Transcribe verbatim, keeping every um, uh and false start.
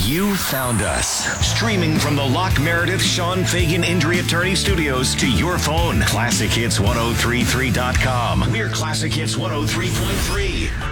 You found us. Streaming from the Lock Meredith Sean Fagan Injury Attorney Studios to your phone. Classic Hits ten thirty-three dot com. We're Classic Hits one oh three point three.